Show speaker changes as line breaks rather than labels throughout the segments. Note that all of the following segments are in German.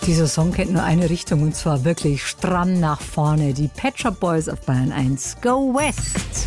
Dieser Song kennt nur eine Richtung und zwar wirklich stramm nach vorne. Die Pet Shop Boys auf Bayern 1. Go West!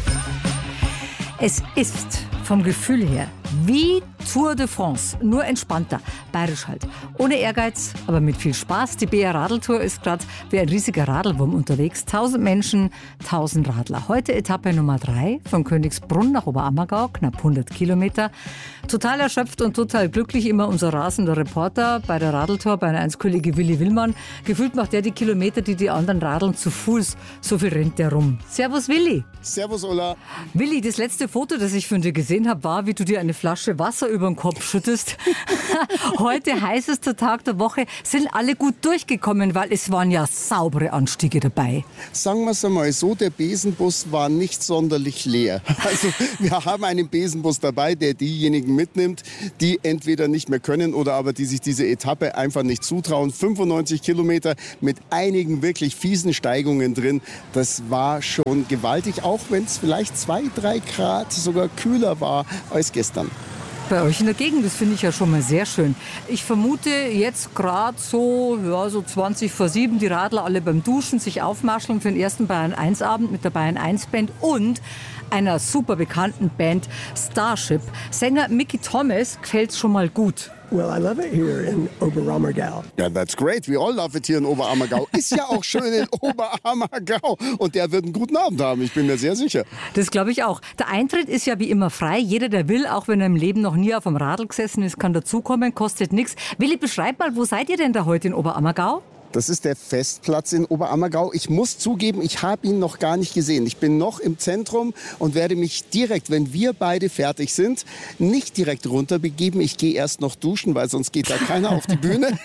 Es ist vom Gefühl her wie Tour de France, nur entspannter, bayerisch halt. Ohne Ehrgeiz, aber mit viel Spaß. Die BR Radeltour ist gerade wie ein riesiger Radelwurm unterwegs. 1000 Menschen, 1000 Radler. Heute Etappe Nummer 3 von Königsbrunn nach Oberammergau, knapp 100 Kilometer. Total erschöpft und total glücklich immer unser rasender Reporter bei der Radeltour, bei einer 1-Kollege Willi Willmann. Gefühlt macht er die Kilometer, die die anderen radeln, zu Fuß. So viel rennt der rum. Servus Willi.
Servus Ulla.
Willi, das letzte Foto, das ich von dir gesehen habe, war, wie du dir eine Flasche Wasser über den Kopf schüttest. Heute heißester Tag der Woche. Sind alle gut durchgekommen, weil es waren ja saubere Anstiege dabei.
Sagen wir es einmal so, der Besenbus war nicht sonderlich leer. Also wir haben einen Besenbus dabei, der diejenigen mitnimmt, die entweder nicht mehr können oder aber die sich diese Etappe einfach nicht zutrauen. 95 Kilometer mit einigen wirklich fiesen Steigungen drin. Das war schon gewaltig, auch wenn es vielleicht 2-3 Grad sogar kühler war als gestern.
Bei euch in der Gegend, das finde ich ja schon mal sehr schön. Ich vermute jetzt gerade so 20 vor 7, die Radler alle beim Duschen sich aufmarscheln für den ersten Bayern 1 Abend mit der Bayern 1 Band und einer super bekannten Band Starship. Sänger Mickey Thomas gefällt's schon mal gut.
Well, I love it here in Oberammergau.
Ja, that's great. We all love it here in Oberammergau. Ist ja auch schön in Oberammergau. Und der wird einen guten Abend haben, ich bin mir sehr sicher.
Das glaube ich auch. Der Eintritt ist ja wie immer frei. Jeder, der will, auch wenn er im Leben noch nie auf dem Radl gesessen ist, kann dazukommen, kostet nichts. Willi, beschreib mal, wo seid ihr denn da heute in Oberammergau?
Das ist der Festplatz in Oberammergau. Ich muss zugeben, ich habe ihn noch gar nicht gesehen. Ich bin noch im Zentrum und werde mich direkt, wenn wir beide fertig sind, nicht direkt runter begeben. Ich gehe erst noch duschen, weil sonst geht da keiner auf die Bühne.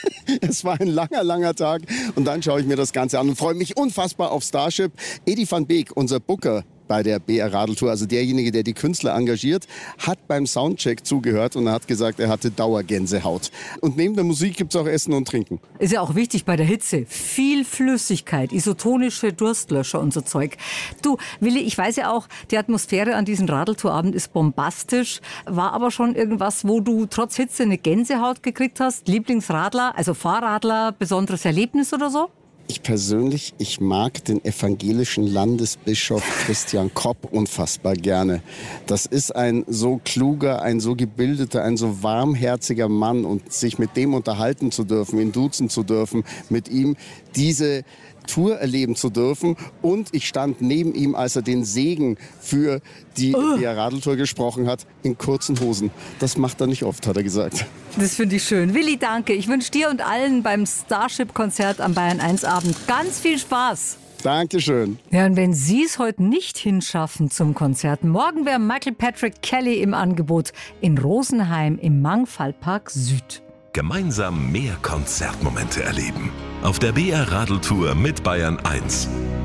Es war ein langer Tag und dann schaue ich mir das Ganze an und freue mich unfassbar auf Starship. Edi van Beek, unser Booker bei der BR Radeltour, also derjenige, der die Künstler engagiert, hat beim Soundcheck zugehört und hat gesagt, er hatte Dauergänsehaut. Und neben der Musik gibt es auch Essen und Trinken.
Ist ja auch wichtig bei der Hitze. Viel Flüssigkeit, isotonische Durstlöscher und so Zeug. Du, Willi, ich weiß ja auch, die Atmosphäre an diesem Radeltourabend ist bombastisch. War aber schon irgendwas, wo du trotz Hitze eine Gänsehaut gekriegt hast? Lieblingsradler, also Fahrradler, besonderes Erlebnis oder so?
Ich persönlich, ich mag den evangelischen Landesbischof Christian Kopp unfassbar gerne. Das ist ein so kluger, ein so gebildeter, ein so warmherziger Mann und sich mit dem unterhalten zu dürfen, ihn duzen zu dürfen, mit ihm diese Tour erleben zu dürfen. Und ich stand neben ihm, als er den Segen für die BR Radeltour gesprochen hat, in kurzen Hosen. Das macht er nicht oft, hat er gesagt.
Das finde ich schön. Willi, danke. Ich wünsche dir und allen beim Starship-Konzert am Bayern 1 Abend ganz viel Spaß.
Dankeschön.
Ja, und wenn Sie es heute nicht hinschaffen zum Konzert, morgen wäre Michael Patrick Kelly im Angebot in Rosenheim im Mangfallpark Süd.
Gemeinsam mehr Konzertmomente erleben. Auf der BR Radeltour mit Bayern 1.